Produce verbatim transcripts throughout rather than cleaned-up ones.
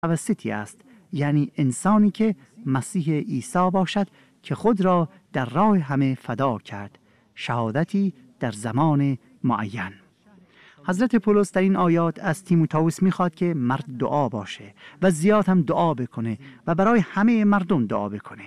متوسطی است، یعنی انسانی که مسیح عیسی باشد که خود را در راه همه فدا کرد، شهادتی در زمان معین. حضرت پولس در این آیات از تیموتائوس میخواد که مرد دعا باشه و زیاد هم دعا بکنه و برای همه مردم دعا بکنه.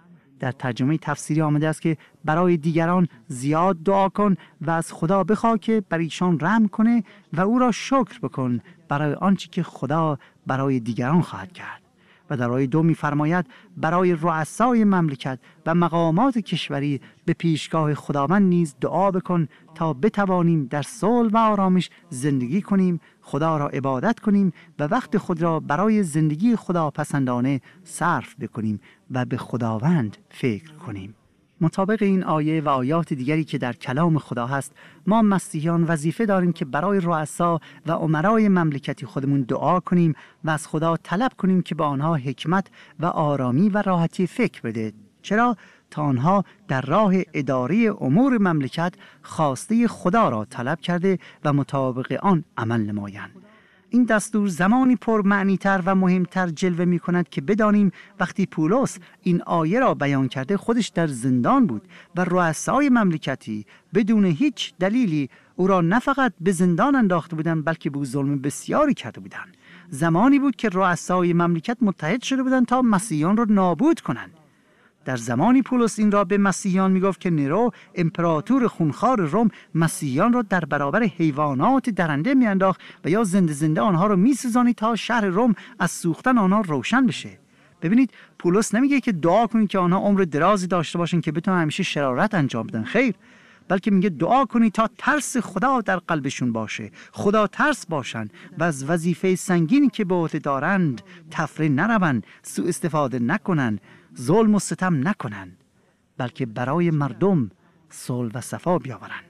در ترجمه تفسیری آمده است که برای دیگران زیاد دعا کن و از خدا بخواه که بر ایشان رحم کنه و او را شکر بکن برای آنچه که خدا برای دیگران خواهد کرد. و در آیه دو می‌فرماید برای رؤسای مملکت و مقامات کشوری به پیشگاه خداوند نیز دعا بکن تا بتوانیم در صلح و آرامش زندگی کنیم، خدا را عبادت کنیم و وقت خود را برای زندگی خداپسندانه صرف بکنیم و به خداوند فکر کنیم. مطابق این آیه و آیات دیگری که در کلام خدا هست، ما مسیحیان وظیفه داریم که برای رؤسا و امرای مملکتی خودمون دعا کنیم و از خدا طلب کنیم که به آنها حکمت و آرامی و راحتی فکر بده. چرا؟ تا آنها در راه اداره امور مملکت خواسته خدا را طلب کرده و مطابق آن عمل نمایند. این دستور زمانی پر معنی‌تر و مهمتر جلوه می کند که بدانیم وقتی پولس این آیه را بیان کرده خودش در زندان بود و رؤسای مملکتی بدون هیچ دلیلی او را نه فقط به زندان انداخته بودند بلکه به ظلم بسیاری کرده بودند. زمانی بود که رؤسای مملکت متحد شده بودند تا مسیحیان را نابود کنند. در زمانی پولس این را به مسیحیان میگفت که نیرو امپراتور خونخوار روم مسیحیان را در برابر حیوانات درنده میانداخت و یا زنده زنده آنها را میسوزانید تا شهر روم از سوختن آنها روشن بشه. ببینید پولس نمیگه که دعا کنید که آنها عمر درازی داشته باشن که بتونن همیشه شرارت انجام بدن، خیر، بلکه میگه دعا کنید تا ترس خدا در قلبشون باشه، خدا ترس باشن و از وظیفه سنگینی که به عهده دارند تفره نروند، سوء استفاده نکنند، ظلم و ستم نکنند، بلکه برای مردم صلح و صفا بیاورند.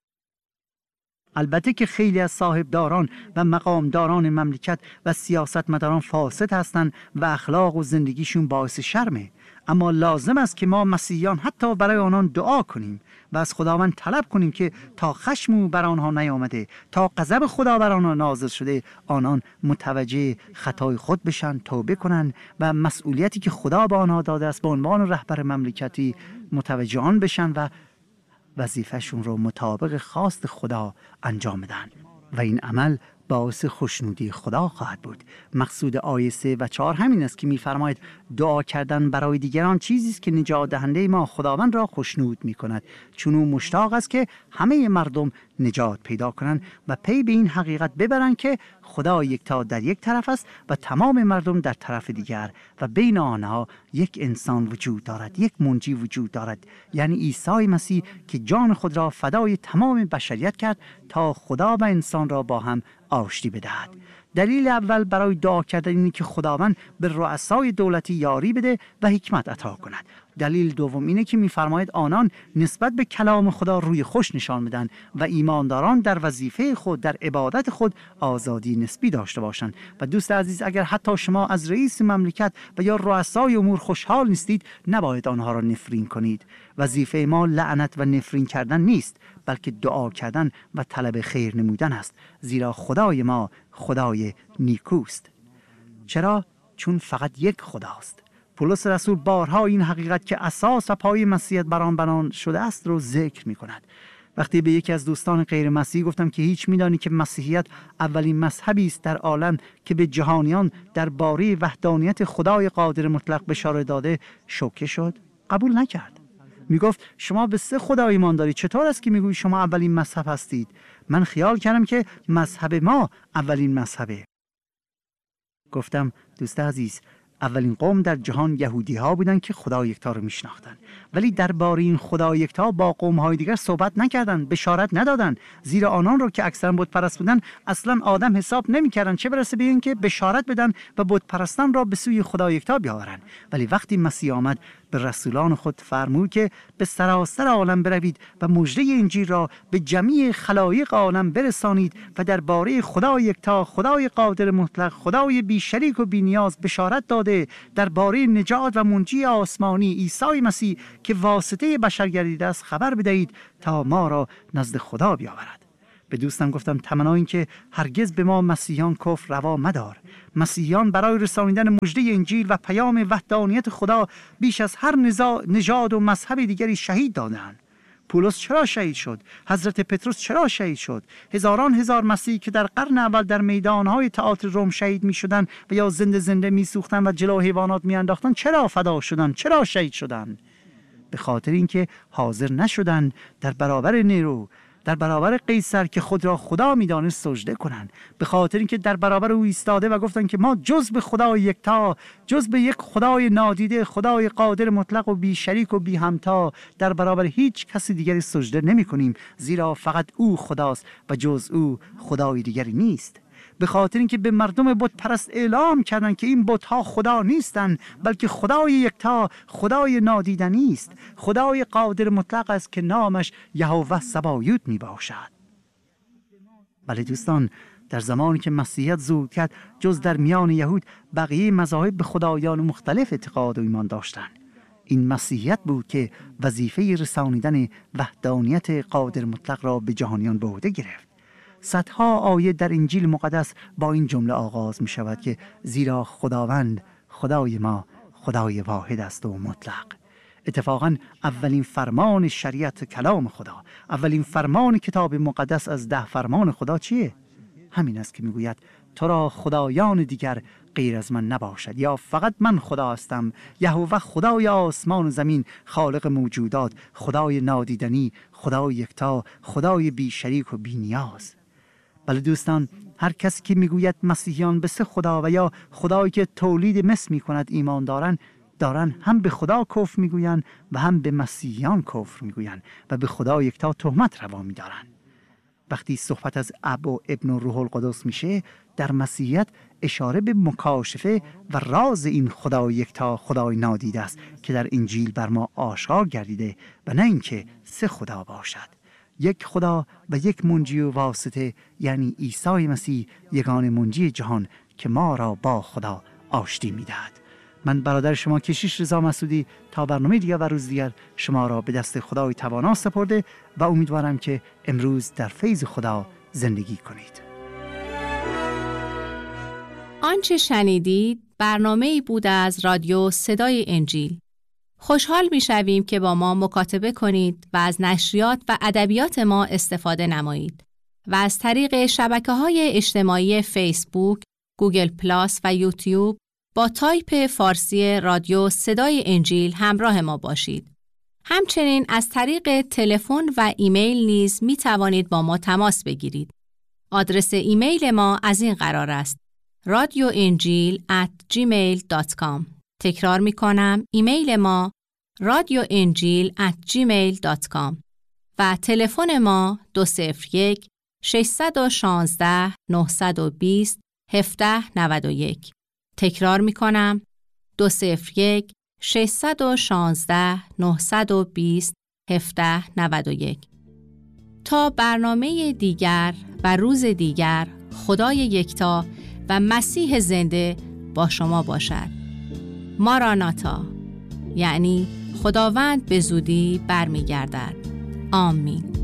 البته که خیلی از صاحبداران و مقامداران مملکت و سیاستمداران فاسد هستند و اخلاق و زندگیشون باعث شرمه، اما لازم است که ما مسیحیان حتی برای آنان دعا کنیم و از خداوند طلب کنیم که تا خشم او بر آنها نیامده، تا غضب خدا بر آنها نازل شده، آنان متوجه خطای خود بشن، توبه کنند و مسئولیتی که خدا به آنها داده است به عنوان رهبر مملکتی متوجه آن بشن و وظیفه‌شون رو مطابق خواست خدا انجام بدن و این عمل باعث خوشنودی خدا خواهد بود. مقصود آیه سه و چهار همین است که می‌فرماید دعا کردن برای دیگران چیزی است که نجات دهنده ما خداوند را خوشنود می‌کند، چون او مشتاق است که همه مردم نجات پیدا کنند و پی به این حقیقت ببرند که خدا یکتا در یک طرف است و تمام مردم در طرف دیگر و بین آنها یک انسان وجود دارد، یک منجی وجود دارد، یعنی عیسی مسیح که جان خود را فدای تمام بشریت کرد تا خدا و انسان را با هم آشتی بدهد. دلیل اول برای دعا کردن اینه که خداوند به رؤسای دولتی یاری بده و حکمت عطا کند. دلیل دوم اینه که می‌فرماید آنان نسبت به کلام خدا روی خوش نشان بدن و ایمانداران در وظیفه خود، در عبادت خود آزادی نسبی داشته باشند. و دوست عزیز، اگر حتی شما از رئیس مملکت و یا رؤسای امور خوشحال نیستید، نباید آنها را نفرین کنید. وظیفه ما لعنت و نفرین کردن نیست، بلکه دعا کردن و طلب خیر نمودن است، زیرا خدای ما خدای نیکوست. چرا؟ چون فقط یک خداست. پولس رسول بارها این حقیقت که اساس و پایه مسیحیت بر آن بنا شده است رو ذکر می کند. وقتی به یکی از دوستان غیر مسیحی گفتم که هیچ میدانی که مسیحیت اولین مذهبی است در عالم که به جهانیان درباره وحدانیت خدای قادر مطلق بشاره داده، شوکه شد، قبول نکرد. میگفت شما به سه خدا ایمان دارید، چطور است که میگویید شما اولین مذهب هستید؟ من خیال کردم که مذهب ما اولین مذهبه. گفتم دوست عزیز، اولین قوم در جهان یهودی ها بودن که خدا یکتا رو میشناختن، ولی درباره این خدا یکتا با قوم های دیگر صحبت نکردن، بشارت ندادن، زیرا آنان رو که اکثرا بت پرست بودن اصلا آدم حساب نمیکردن، چه برسه به اینکه بشارت بدن و بت پرستان را به سوی خدا یکتا بیاورن. ولی وقتی مسیح آمد به رسولان خود فرمود که به سراسر عالم بروید و مژده انجیل را به جمیع خلایق عالم برسانید و درباره خدا یکتا، خدای قادر مطلق، خدای بی شریک و بی نیاز بشارت داده، درباره نجات و منجی آسمانی عیسی مسیح که واسطه بشر گردیده است خبر بدهید تا ما را نزد خدا بیاورد. به دوستم گفتم تمنا این که هرگز به ما مسیحیان کفر روا مدار. مسیحیان برای رسانیدن مژده انجیل و پیام وحدانیت خدا بیش از هر نژاد و مذهب دیگری شهید دادند. پولس چرا شهید شد؟ حضرت پتروس چرا شهید شد؟ هزاران هزار مسیحی که در قرن اول در میدانهای تئاتر روم شهید می شدند و یا زنده زنده می سوختند و جلو حیوانات می انداختند چرا فدا شدند؟ چرا شهید شدند؟ به خاطر اینکه حاضر نشدند در برابر نیرو، در برابر قیصر که خود را خدا می‌دانست سجده کنند. به خاطر اینکه در برابر او ایستاده و گفتند که ما جز به خدای یکتا، جز به یک خدای نادیده، خدای قادر مطلق و بی شریک و بی همتا، در برابر هیچ کسی دیگری سجده نمی‌کنیم، زیرا فقط او خداست و جز او خدای دیگری نیست. به خاطر اینکه به مردم بت پرست اعلام کردند که این بت‌ها خدا نیستند، بلکه خدای یکتا، خدای نادیدنی است، خدای قادر مطلق است که نامش یهوه سبایوت می باشد. بله دوستان، در زمانی که مسیحیت ظهور کرد، جز در میان یهود بقیه مذاهب به خدایان مختلف اعتقاد و ایمان داشتند. این مسیحیت بود که وظیفه رسانیدن وحدانیت قادر مطلق را به جهانیان به عهده گرفت. صدها آیه در انجیل مقدس با این جمله آغاز می شود که زیرا خداوند خدای ما خدای واحد است و مطلق. اتفاقا اولین فرمان شریعت کلام خدا، اولین فرمان کتاب مقدس از ده فرمان خدا چیه؟ همین است که میگوید تو را خدایان دیگر غیر از من نباشد، یا فقط من خدا هستم، یهوه خدای آسمان و زمین، خالق موجودات، خدای نادیدنی، خدای یکتا، خدای بی شریک و بی نیاز. بله دوستان، هر کسی که میگوید مسیحیان به سه خدا و یا خدایی که تولید مثل میکند ایمان دارن، دارن هم به خدا کفر میگویند و هم به مسیحیان کفر میگویند و به خدا یکتا تهمت روا میدارن. وقتی صحبت از اب و ابن و روح القدس میشه، در مسیحیت اشاره به مکاشفه و راز این خدای یکتا، خدای نادیده است که در انجیل بر ما آشکار گردیده و نه اینکه سه خدا باشد. یک خدا و یک منجی و واسطه، یعنی عیسی مسیح، یگانه منجی جهان که ما را با خدا آشتی میدهد. من برادر شما کشیش رضا مسعودی تا برنامه دیگر و روز دیگر شما را به دست خدای توانا سپرده و امیدوارم که امروز در فیض خدا زندگی کنید. آنچه شنیدید برنامه‌ای بود از رادیو صدای انجیل. خوشحال می‌شویم که با ما مکاتبه کنید و از نشریات و ادبیات ما استفاده نمایید و از طریق شبکه‌های اجتماعی فیسبوک، گوگل پلاس و یوتیوب با تایپ فارسی رادیو صدای انجیل همراه ما باشید. همچنین از طریق تلفن و ایمیل نیز می توانید با ما تماس بگیرید. آدرس ایمیل ما از این قرار است: رادیو انجیل ات جیمیل دات کام. تکرار می کنم، ایمیل ما رادیو انجیل ات جیمیل دات کام و تلفن ما دو صفر یک ششصد و شانزده نهصد و بیست هفده نود و یک. تکرار می کنم، دو صفر یک ششصد و شانزده نهصد و بیست هفده نود و یک. تا برنامه دیگر و روز دیگر، خدای یکتا و مسیح زنده با شما باشد. ماراناتا، یعنی خداوند به زودی برمیگردد. آمین.